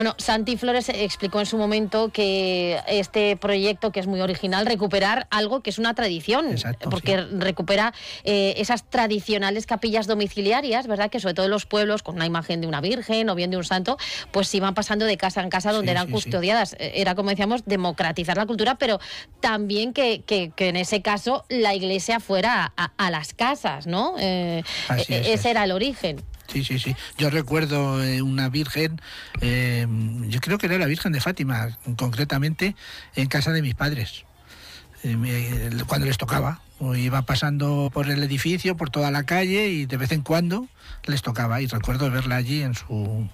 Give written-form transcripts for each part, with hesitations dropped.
Bueno, Santi Flores explicó en su momento que este proyecto, que es muy original, recuperar algo que es una tradición. Exacto, porque sí. recupera esas tradicionales capillas domiciliarias, ¿verdad? Que sobre todo en los pueblos, con una imagen de una virgen o bien de un santo, pues iban pasando de casa en casa donde eran custodiadas. Era, como decíamos, democratizar la cultura, pero también que en ese caso la iglesia fuera a las casas, ¿no? Ese era el origen. Sí. Yo recuerdo una virgen, yo creo que era la Virgen de Fátima, concretamente, en casa de mis padres. Cuando les tocaba, iba pasando por el edificio, por toda la calle, y de vez en cuando les tocaba. Y recuerdo verla allí en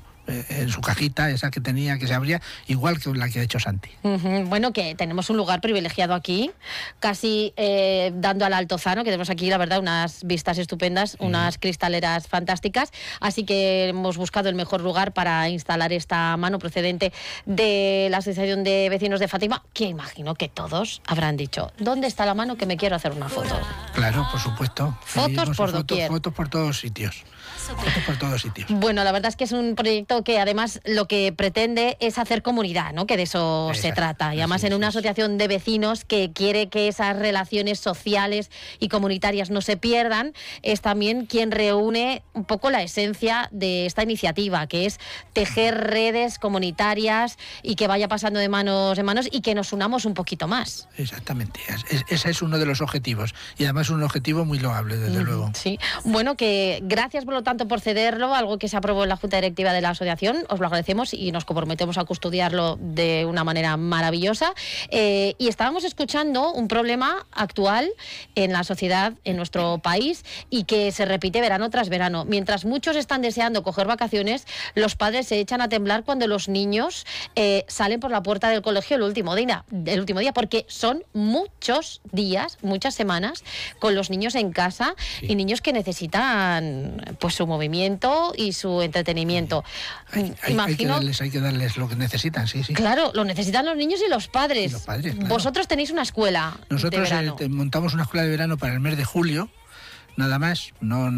su cajita, esa que tenía, que se abría, igual que la que ha hecho Santi. Bueno, que tenemos un lugar privilegiado aquí, casi dando al Altozano, que tenemos aquí, la verdad, unas vistas estupendas, unas cristaleras fantásticas, así que hemos buscado el mejor lugar para instalar esta mano procedente de la Asociación de Vecinos de Fátima, que imagino que todos habrán dicho, ¿dónde está la mano que me quiero hacer una foto? Claro, por supuesto. Fotos por doquier. Fotos por todos sitios. Fotos por todos sitios. Bueno, la verdad es que es un proyecto que además lo que pretende es hacer comunidad, ¿no? Que de eso se trata. Y además en una asociación de vecinos que quiere que esas relaciones sociales y comunitarias no se pierdan, es también quien reúne un poco la esencia de esta iniciativa, que es tejer redes comunitarias y que vaya pasando de manos en manos y que nos unamos un poquito más. Exactamente. Ese es uno de los objetivos. Y además un objetivo muy loable, desde luego. Sí. Bueno, que gracias por lo tanto por cederlo, algo que se aprobó en la Junta Directiva de la asociación, os lo agradecemos y nos comprometemos a custodiarlo de una manera maravillosa. Y estábamos escuchando un problema actual en la sociedad, en nuestro país, y que se repite verano tras verano. Mientras muchos están deseando coger vacaciones, los padres se echan a temblar cuando los niños salen por la puerta del colegio el último día, porque son muchos días, muchas semanas, con los niños en casa y niños que necesitan pues su movimiento y su entretenimiento. Hay que darles lo que necesitan, sí. Claro, lo necesitan los niños y los padres. Claro. Vosotros tenéis una escuela. Nosotros de verano. Montamos una escuela de verano para el mes de julio. Nada más,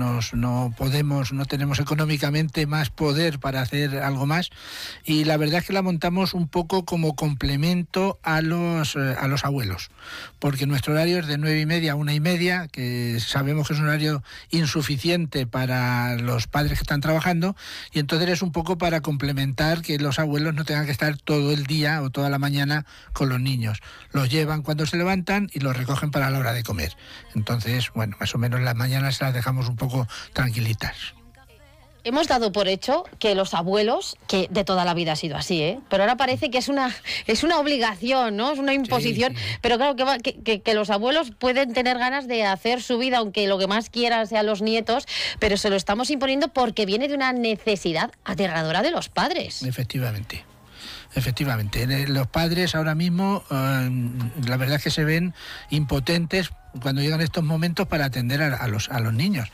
no tenemos económicamente más poder para hacer algo más, y la verdad es que la montamos un poco como complemento a los abuelos, porque nuestro horario es de 9:30 a 1:30, que sabemos que es un horario insuficiente para los padres que están trabajando, y entonces es un poco para complementar que los abuelos no tengan que estar todo el día o toda la mañana con los niños. Los llevan cuando se levantan y los recogen para la hora de comer. Entonces, bueno, más o menos las mañanas se las dejamos un poco tranquilitas. Hemos dado por hecho que los abuelos, que de toda la vida ha sido así, pero ahora parece que es una obligación, ¿no? Es una imposición, sí. Pero claro que los abuelos pueden tener ganas de hacer su vida, aunque lo que más quieran sean los nietos, pero se lo estamos imponiendo porque viene de una necesidad aterradora de los padres. Efectivamente, los padres ahora mismo la verdad es que se ven impotentes cuando llegan estos momentos para atender a los niños.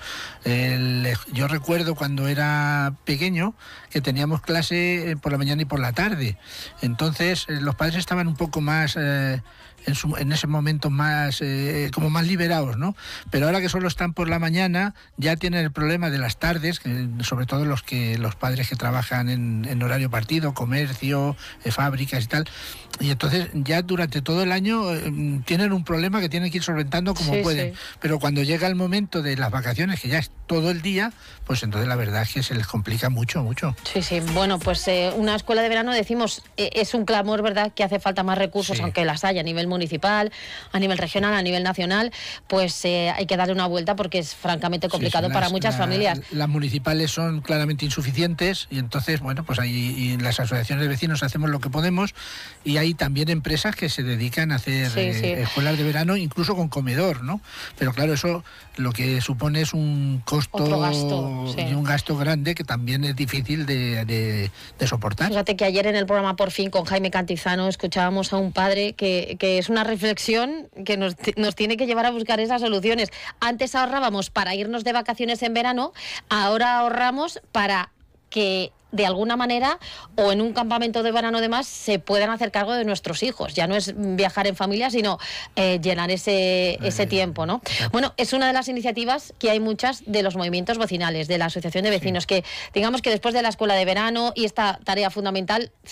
Yo recuerdo cuando era pequeño que teníamos clase por la mañana y por la tarde, entonces los padres estaban un poco más en ese momento más como más liberados, ¿no? Pero ahora que solo están por la mañana ya tienen el problema de las tardes, sobre todo los padres que trabajan en horario partido, comercio, fábricas y tal, y entonces ya durante todo el año tienen un problema que tienen que ir solventando como pueden, pero cuando llega el momento de las vacaciones, que ya es todo el día, pues entonces la verdad es que se les complica mucho. Sí, bueno, pues una escuela de verano, decimos, es un clamor, ¿verdad?, que hace falta más recursos, aunque las haya a nivel municipal, a nivel regional, a nivel nacional, pues hay que darle una vuelta porque es francamente complicado para muchas familias. Las municipales son claramente insuficientes y entonces, bueno, pues ahí en las asociaciones de vecinos hacemos lo que podemos, y hay también empresas que se dedican a hacer escuelas de verano, incluso con comedor, ¿no? Pero claro, eso lo que supone es un costo y un gasto grande que también es difícil de soportar. Fíjate que ayer en el programa Por Fin con Jaime Cantizano escuchábamos a un padre que es una reflexión que nos tiene que llevar a buscar esas soluciones. Antes ahorrábamos para irnos de vacaciones en verano, ahora ahorramos para que de alguna manera o en un campamento de verano además se puedan hacer cargo de nuestros hijos. Ya no es viajar en familia, sino llenar ese tiempo, ¿no? Bueno, es una de las iniciativas que hay muchas de los movimientos vecinales, de la Asociación de Vecinos, que digamos que después de la escuela de verano y esta tarea fundamental